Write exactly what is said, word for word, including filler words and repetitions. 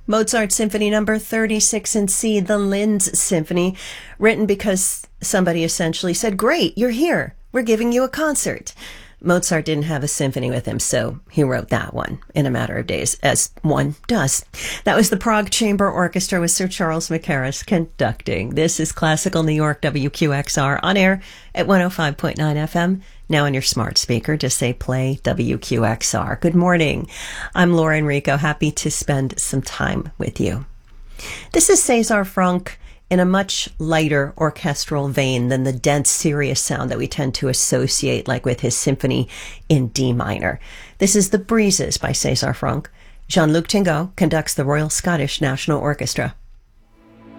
Mozart Symphony Number thirty-six in C, the Linz Symphony, written because somebody essentially said, great, you're here. We're giving you a concert. Mozart didn't have a symphony with him, so he wrote that one in a matter of days, as one does. That was the Prague Chamber Orchestra with Sir Charles Mackerras conducting. This is Classical New York, W Q X R, on air at one oh five point nine F M. Now on your smart speaker, just say play W Q X R. Good morning. I'm Laura Enrico, happy to spend some time with you. This is César Franck in a much lighter orchestral vein than the dense, serious sound that we tend to associate, like with his symphony in D minor. This is The Breezes by César Franck. Jean-Luc Tinguet conducts the Royal Scottish National Orchestra.